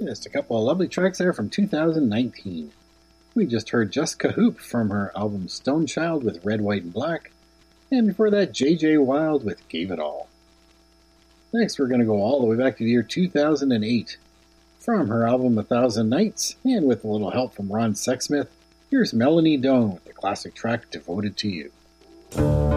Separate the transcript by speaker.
Speaker 1: Just a couple of lovely tracks there from 2019. We just heard Jessica Hoop from her album Stone Child with Red, White, and Black, and before that J.J. Wild with Gave It All. Next we're going to go all the way back to the year 2008. From her album 1,000 Nights, and with a little help from Ron Sexsmith, here's Melanie Doan with the classic track Devoted to You.